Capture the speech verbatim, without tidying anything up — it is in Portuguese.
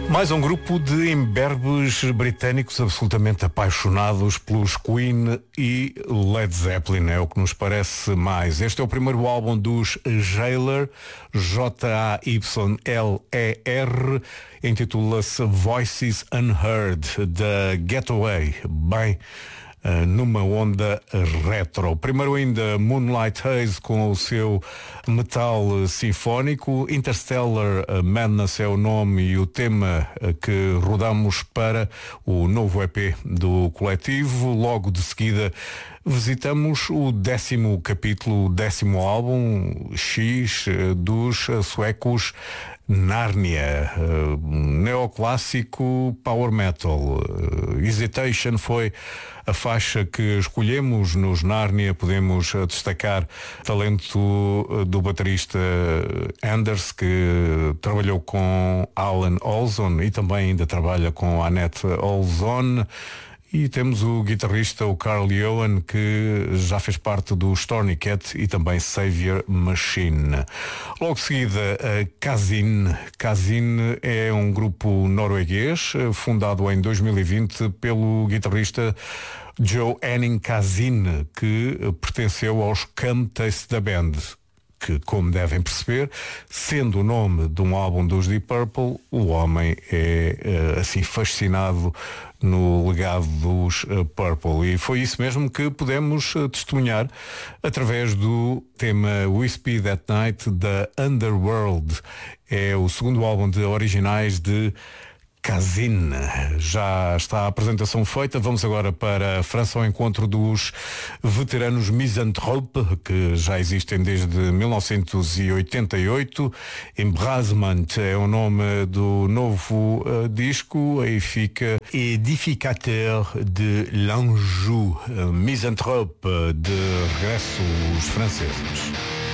Mais um grupo de imberbes britânicos absolutamente apaixonados pelos Queen e Led Zeppelin, é o que nos parece mais. Este é o primeiro álbum dos Jayler, J A Y L E R, intitula-se Voices Unheard, da Getaway. Bem, numa onda retro. Primeiro ainda Moonlight Haze com o seu metal sinfónico. Interstellar Madness é o nome e o tema que rodamos para o novo E P do coletivo. Logo de seguida visitamos o décimo capítulo, o décimo álbum X dos suecos Narnia, neoclássico power metal. Hesitation foi a faixa que escolhemos nos Narnia. Podemos destacar talento do baterista Anders, que trabalhou com Alan Olson e também ainda trabalha com Annette Olson. E temos o guitarrista, o Carl Johan, que já fez parte do Stormy Cat e também Savior Machine. Logo de seguida, a Kazin. Kazin é um grupo norueguês, fundado em dois mil e vinte pelo guitarrista Joe Henning Kazin, que pertenceu aos Come Taste the Band, que, como devem perceber, sendo o nome de um álbum dos Deep Purple, o homem é assim fascinado no legado dos Purple. E foi isso mesmo que podemos testemunhar através do tema Wispy That Night da Underworld. É o segundo álbum de originais de Kazin. Já está a apresentação feita. Vamos agora para a França ao encontro dos veteranos Misanthrope, que já existem desde mil novecentos e oitenta e oito. Embrasement é o nome do novo uh, disco. Aí fica Edificateur de l'Anjou. Uh, Misanthrope, de regresso os franceses.